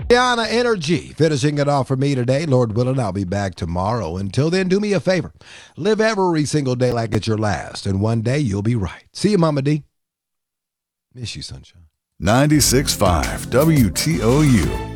Rihanna Energy finishing it off for me today. Lord willing, I'll be back tomorrow. Until then, do me a favor. Live every single day like it's your last, and one day you'll be right. See you, Mama D. Miss you, sunshine. 96.5 WTOU.